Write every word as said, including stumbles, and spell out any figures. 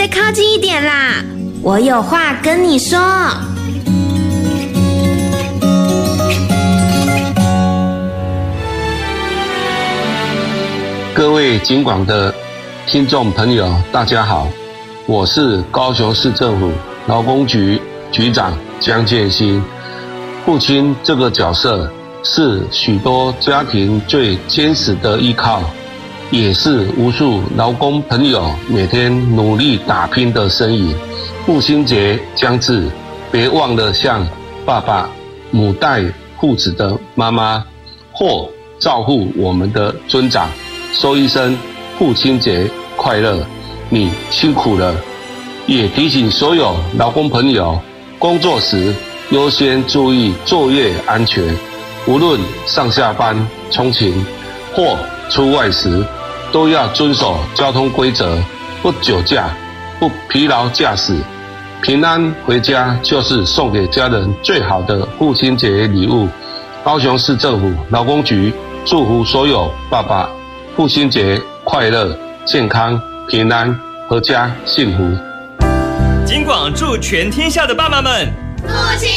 再靠近一点啦，我有话跟你说。 各位警广的听众朋友，大家好，我是高雄市政府劳工局局长江建新。父亲这个角色是许多家庭最坚实的依靠，也是无数劳工朋友每天努力打拼的身影。父亲节将至，别忘了向爸爸、母带父子的妈妈或照顾我们的尊长说一声父亲节快乐，你辛苦了。也提醒所有劳工朋友，工作时优先注意作业安全，无论上下班、通勤或出外时，都要遵守交通规则，不酒驾，不疲劳驾驶。平安回家就是送给家人最好的父亲节礼物。高雄市政府劳工局祝福所有爸爸父亲节快乐、健康、平安、阖家幸福。 警广祝全天下的爸妈们， 父亲